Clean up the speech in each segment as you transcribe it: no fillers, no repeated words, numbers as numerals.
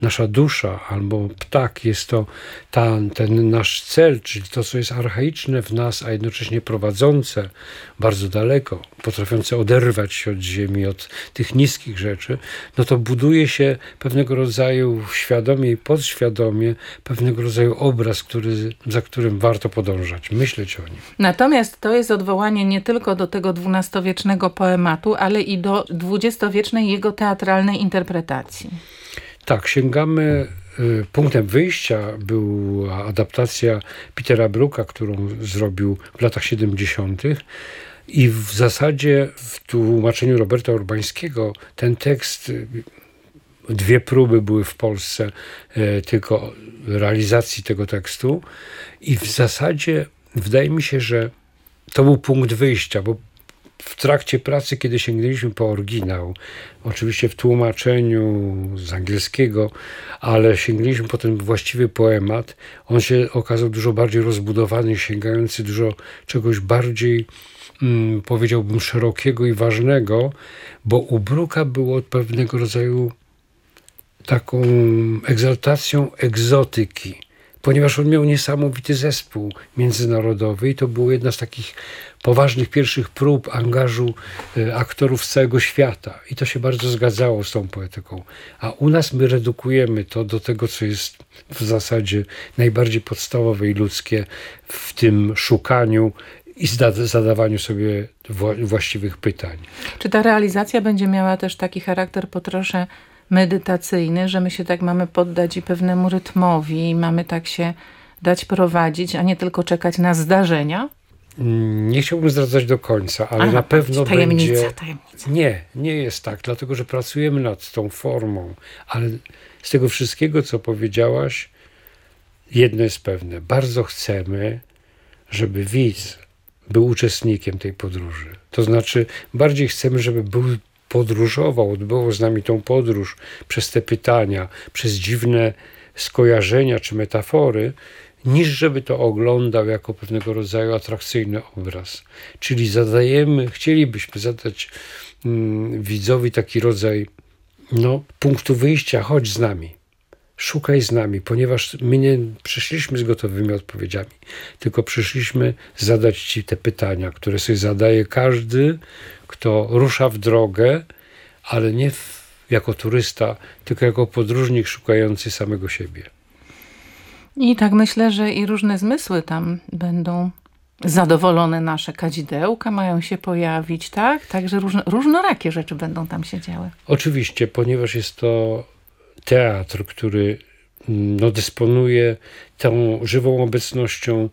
nasza dusza albo ptak, jest to ten nasz cel, czyli to, co jest archaiczne w nas, a jednocześnie prowadzące bardzo daleko, potrafiące oderwać się od ziemi, od tych niskich rzeczy, no to buduje się pewnego rodzaju świadomie i podświadomie pewnego rodzaju obraz, za którym warto podążać, myśleć o nim. Natomiast to jest odwołanie nie tylko do tego XII-wiecznego poematu, ale i do XX-wiecznej jego teatralnej interpretacji. Tak, sięgamy, punktem wyjścia była adaptacja Petera Brooka, którą zrobił w latach 70. I w zasadzie w tłumaczeniu Roberta Urbańskiego ten tekst, 2 próby były w Polsce tylko realizacji tego tekstu i w zasadzie wydaje mi się, że to był punkt wyjścia, bo w trakcie pracy, kiedy sięgnęliśmy po oryginał, oczywiście w tłumaczeniu z angielskiego, ale sięgnęliśmy po ten właściwy poemat, on się okazał dużo bardziej rozbudowany, sięgający dużo czegoś bardziej, powiedziałbym, szerokiego i ważnego, bo u Brooka było pewnego rodzaju taką egzaltacją egzotyki, ponieważ on miał niesamowity zespół międzynarodowy i to było jedna z takich poważnych pierwszych prób angażu aktorów z całego świata. I to się bardzo zgadzało z tą poetyką. A u nas my redukujemy to do tego, co jest w zasadzie najbardziej podstawowe i ludzkie w tym szukaniu i zadawaniu sobie właściwych pytań. Czy ta realizacja będzie miała też taki charakter po trosze medytacyjny, że my się tak mamy poddać i pewnemu rytmowi i mamy tak się dać prowadzić, a nie tylko czekać na zdarzenia? Nie chciałbym zdradzać do końca, ale na pewno tajemnica. Nie jest tak, dlatego że pracujemy nad tą formą, ale z tego wszystkiego, co powiedziałaś, jedno jest pewne. Bardzo chcemy, żeby widz był uczestnikiem tej podróży. To znaczy, bardziej chcemy, żeby podróżował, odbywał z nami tą podróż przez te pytania, przez dziwne skojarzenia czy metafory, niż żeby to oglądał jako pewnego rodzaju atrakcyjny obraz. Czyli chcielibyśmy zadać widzowi taki rodzaj punktu wyjścia, chodź z nami, szukaj z nami, ponieważ my nie przyszliśmy z gotowymi odpowiedziami, tylko przyszliśmy zadać ci te pytania, które sobie zadaje każdy, kto rusza w drogę, ale nie jako turysta, tylko jako podróżnik szukający samego siebie. I tak myślę, że i różne zmysły tam będą zadowolone, nasze kadzidełka mają się pojawić, tak? Także różnorakie rzeczy będą tam się działy. Oczywiście, ponieważ jest to teatr, który dysponuje tą żywą obecnością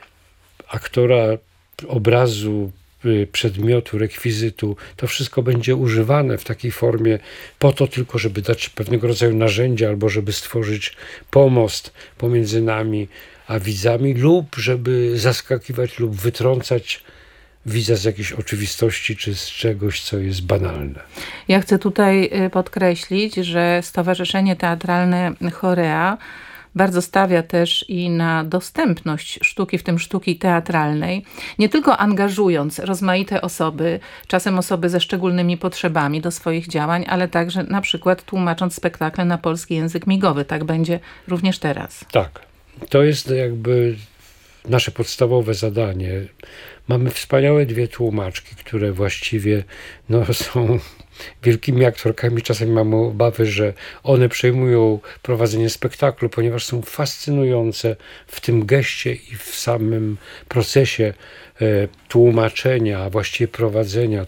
aktora, obrazu, przedmiotu, rekwizytu, to wszystko będzie używane w takiej formie po to tylko, żeby dać pewnego rodzaju narzędzia albo żeby stworzyć pomost pomiędzy nami a widzami lub żeby zaskakiwać lub wytrącać widza z jakiejś oczywistości czy z czegoś, co jest banalne. Ja chcę tutaj podkreślić, że Stowarzyszenie Teatralne Chorea bardzo stawia też i na dostępność sztuki, w tym sztuki teatralnej, nie tylko angażując rozmaite osoby, czasem osoby ze szczególnymi potrzebami do swoich działań, ale także na przykład tłumacząc spektakle na polski język migowy. Tak będzie również teraz. Tak, to jest jakby nasze podstawowe zadanie. Mamy wspaniałe 2 tłumaczki, które właściwie są wielkimi aktorkami. Czasem mamy obawy, że one przejmują prowadzenie spektaklu, ponieważ są fascynujące w tym geście i w samym procesie tłumaczenia, a właściwie prowadzenia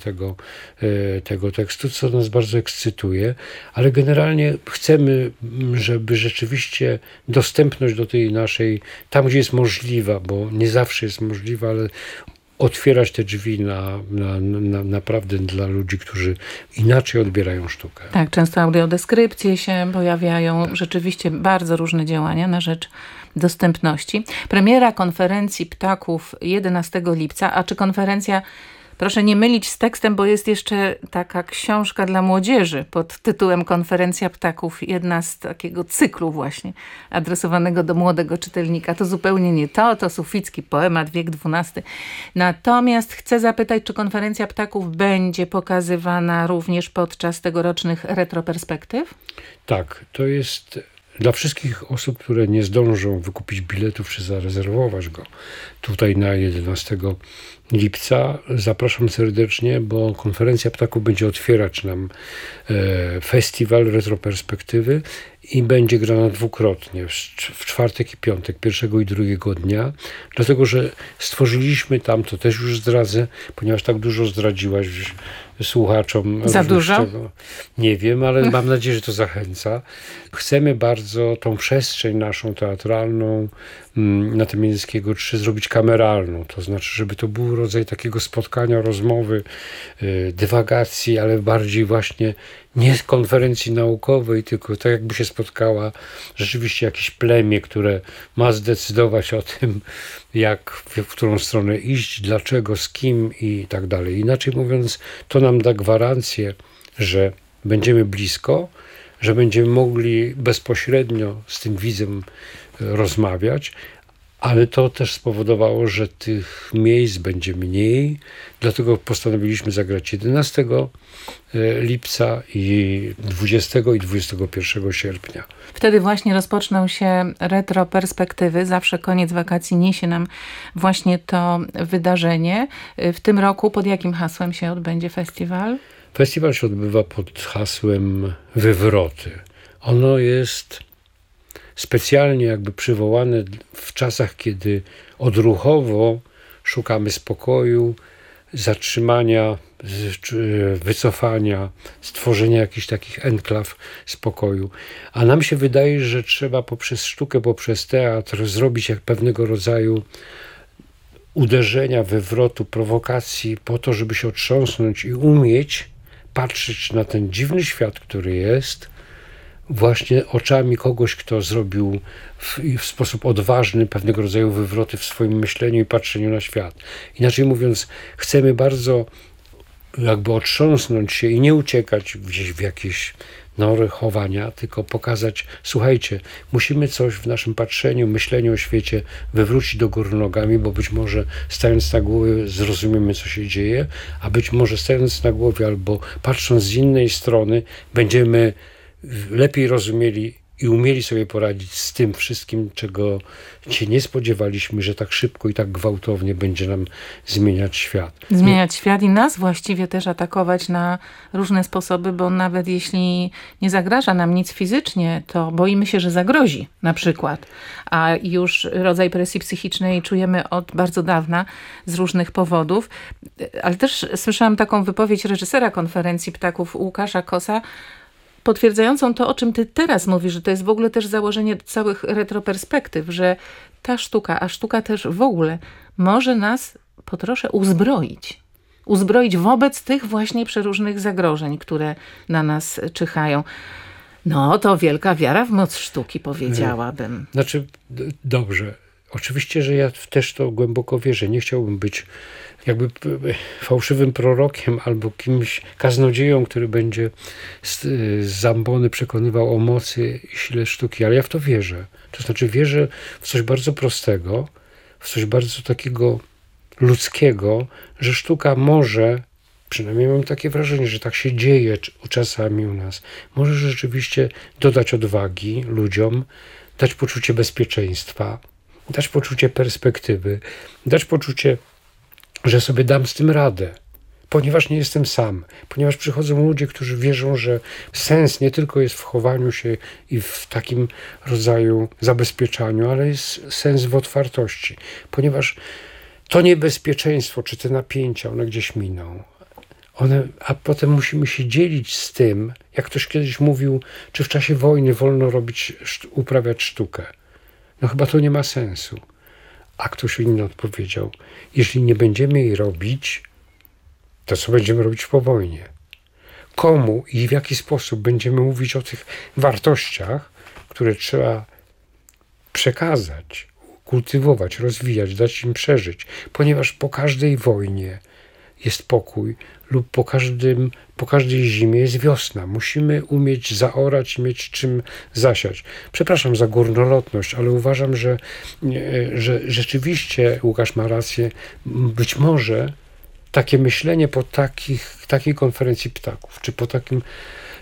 tego tekstu, co nas bardzo ekscytuje, ale generalnie chcemy, żeby rzeczywiście dostępność do tej naszej, tam gdzie jest możliwa, bo nie zawsze jest możliwa, ale otwierać te drzwi naprawdę dla ludzi, którzy inaczej odbierają sztukę. Tak, często audiodeskrypcje się pojawiają, rzeczywiście bardzo różne działania na rzecz dostępności. Premiera konferencji Ptaków 11 lipca, a czy konferencja, proszę nie mylić z tekstem, bo jest jeszcze taka książka dla młodzieży pod tytułem Konferencja Ptaków, jedna z takiego cyklu właśnie adresowanego do młodego czytelnika. To zupełnie nie to suficki poemat, wiek XII. Natomiast chcę zapytać, czy Konferencja Ptaków będzie pokazywana również podczas tegorocznych retroperspektyw? Tak, to jest Dla wszystkich osób, które nie zdążą wykupić biletów czy zarezerwować go tutaj na 11 lipca, zapraszam serdecznie, bo konferencja ptaków będzie otwierać nam festiwal Retroperspektywy i będzie grana dwukrotnie, w czwartek i piątek, pierwszego i drugiego dnia, dlatego że stworzyliśmy tam, to też już zdradzę, ponieważ tak dużo zdradziłaś słuchaczom. Za dużo? Czego, nie wiem, ale mam nadzieję, że to zachęca. Chcemy bardzo tą przestrzeń naszą teatralną na tym Międzyckiego 3 zrobić kameralną, to znaczy, żeby to był rodzaj takiego spotkania, rozmowy, dywagacji, ale bardziej właśnie nie konferencji naukowej, tylko tak jakby się spotkała rzeczywiście jakieś plemię, które ma zdecydować o tym, w którą stronę iść, dlaczego, z kim i tak dalej. Inaczej mówiąc, to nam da gwarancję, że będziemy blisko, że będziemy mogli bezpośrednio z tym widzem rozmawiać, ale to też spowodowało, że tych miejsc będzie mniej, dlatego postanowiliśmy zagrać 11 lipca i 20 i 21 sierpnia. Wtedy właśnie rozpoczną się retroperspektywy. Zawsze koniec wakacji niesie nam właśnie to wydarzenie. W tym roku pod jakim hasłem się odbędzie festiwal? Festiwal się odbywa pod hasłem Wywroty. Ono jest specjalnie jakby przywołane w czasach, kiedy odruchowo szukamy spokoju, zatrzymania, wycofania, stworzenia jakichś takich enklaw spokoju. A nam się wydaje, że trzeba poprzez sztukę, poprzez teatr zrobić jak pewnego rodzaju uderzenia, wywrotu, prowokacji po to, żeby się otrząsnąć i umieć patrzeć na ten dziwny świat, który jest, właśnie oczami kogoś, kto zrobił w sposób odważny pewnego rodzaju wywroty w swoim myśleniu i patrzeniu na świat. Inaczej mówiąc, chcemy bardzo jakby otrząsnąć się i nie uciekać gdzieś w jakieś nory chowania, tylko pokazać, słuchajcie, musimy coś w naszym patrzeniu, myśleniu o świecie wywrócić do góry nogami, bo być może stając na głowie zrozumiemy, co się dzieje, a być może stając na głowie albo patrząc z innej strony będziemy lepiej rozumieli i umieli sobie poradzić z tym wszystkim, czego się nie spodziewaliśmy, że tak szybko i tak gwałtownie będzie nam zmieniać świat. Zmieniać świat i nas właściwie też atakować na różne sposoby, bo nawet jeśli nie zagraża nam nic fizycznie, to boimy się, że zagrozi na przykład. A już rodzaj presji psychicznej czujemy od bardzo dawna z różnych powodów. Ale też słyszałam taką wypowiedź reżysera konferencji ptaków Łukasza Kosa, potwierdzającą to, o czym ty teraz mówisz, że to jest w ogóle też założenie całych retroperspektyw, że ta sztuka, a sztuka też w ogóle może nas po trosze uzbroić. Uzbroić wobec tych właśnie przeróżnych zagrożeń, które na nas czyhają. No, to wielka wiara w moc sztuki, powiedziałabym. Znaczy, dobrze. Oczywiście, że ja też to głęboko wierzę. Nie chciałbym być jakby fałszywym prorokiem albo kimś kaznodzieją, który będzie z zambony przekonywał o mocy i sile sztuki, ale ja w to wierzę. To znaczy wierzę w coś bardzo prostego, w coś bardzo takiego ludzkiego, że sztuka może, przynajmniej mam takie wrażenie, że tak się dzieje czasami u nas, może rzeczywiście dodać odwagi ludziom, dać poczucie bezpieczeństwa, dać poczucie perspektywy, dać poczucie, że sobie dam z tym radę, ponieważ nie jestem sam, ponieważ przychodzą ludzie, którzy wierzą, że sens nie tylko jest w chowaniu się i w takim rodzaju zabezpieczaniu, ale jest sens w otwartości, ponieważ to niebezpieczeństwo, czy te napięcia, one gdzieś miną. A potem musimy się dzielić z tym, jak ktoś kiedyś mówił, czy w czasie wojny wolno uprawiać sztukę. No chyba to nie ma sensu. A ktoś inny odpowiedział, jeśli nie będziemy jej robić, to co będziemy robić po wojnie? Komu i w jaki sposób będziemy mówić o tych wartościach, które trzeba przekazać, kultywować, rozwijać, dać im przeżyć, ponieważ po każdej wojnie jest pokój lub po każdej zimie jest wiosna. Musimy umieć zaorać i mieć czym zasiać. Przepraszam za górnolotność, ale uważam, że rzeczywiście Łukasz ma rację. Być może takie myślenie po takiej konferencji ptaków, czy po takim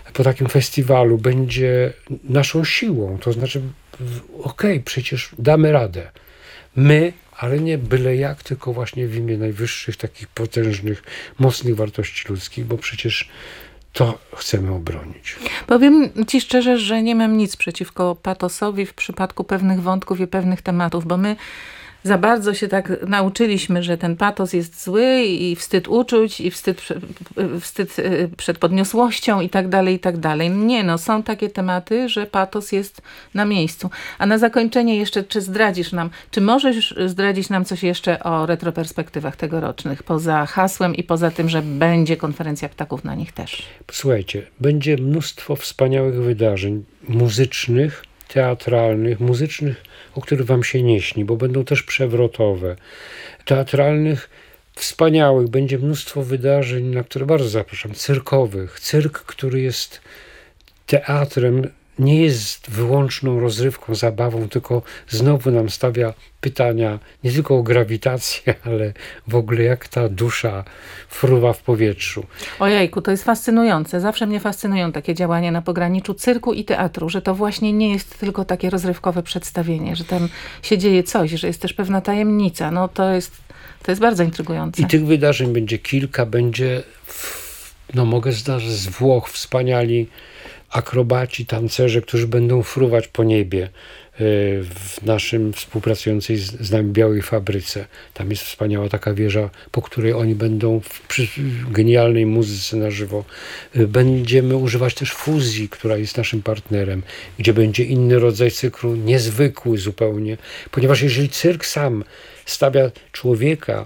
po takim festiwalu będzie naszą siłą. To znaczy, okej, przecież damy radę. My, ale nie byle jak, tylko właśnie w imię najwyższych, takich potężnych, mocnych wartości ludzkich, bo przecież to chcemy obronić. Powiem ci szczerze, że nie mam nic przeciwko patosowi w przypadku pewnych wątków i pewnych tematów, bo my za bardzo się tak nauczyliśmy, że ten patos jest zły i wstyd uczuć i wstyd przed podniosłością i tak dalej, i tak dalej. Nie no, są takie tematy, że patos jest na miejscu. A na zakończenie jeszcze, czy możesz zdradzić nam coś jeszcze o retroperspektywach tegorocznych, poza hasłem i poza tym, że będzie konferencja ptaków na nich też? Słuchajcie, będzie mnóstwo wspaniałych wydarzeń muzycznych, teatralnych, o których wam się nie śni, bo będą też przewrotowe. Teatralnych, wspaniałych, będzie mnóstwo wydarzeń, na które bardzo zapraszam, cyrkowych. Cyrk, który jest teatrem, nie jest wyłączną rozrywką, zabawą, tylko znowu nam stawia pytania nie tylko o grawitację, ale w ogóle jak ta dusza fruwa w powietrzu. Ojejku, to jest fascynujące. Zawsze mnie fascynują takie działania na pograniczu cyrku i teatru, że to właśnie nie jest tylko takie rozrywkowe przedstawienie, że tam się dzieje coś, że jest też pewna tajemnica. No to jest bardzo intrygujące. I tych wydarzeń będzie kilka, będzie, mogę znać z Włoch wspaniali akrobaci, tancerze, którzy będą fruwać po niebie w naszym współpracującej z nami Białej Fabryce. Tam jest wspaniała taka wieża, po której oni będą przy genialnej muzyce na żywo. Będziemy używać też fuzji, która jest naszym partnerem, gdzie będzie inny rodzaj cyklu, niezwykły zupełnie, ponieważ jeżeli cyrk sam stawia człowieka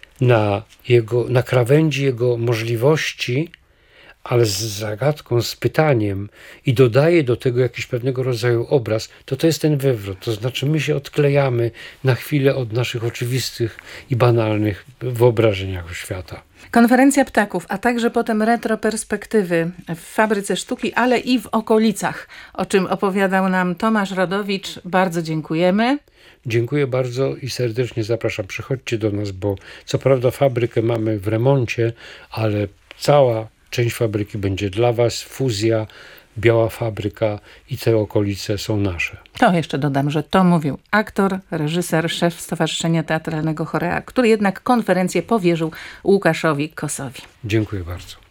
na krawędzi jego możliwości, ale z zagadką, z pytaniem i dodaje do tego jakiś pewnego rodzaju obraz, to jest ten wywrot. To znaczy my się odklejamy na chwilę od naszych oczywistych i banalnych wyobrażeniach świata. Konferencja ptaków, a także potem retroperspektywy w Fabryce Sztuki, ale i w okolicach, o czym opowiadał nam Tomasz Rodowicz. Bardzo dziękujemy. Dziękuję bardzo i serdecznie zapraszam. Przychodźcie do nas, bo co prawda fabrykę mamy w remoncie, ale cała część fabryki będzie dla was, fuzja, Biała Fabryka i te okolice są nasze. To jeszcze dodam, że to mówił aktor, reżyser, szef Stowarzyszenia Teatralnego Chorea, który jednak konferencję powierzył Łukaszowi Kosowi. Dziękuję bardzo.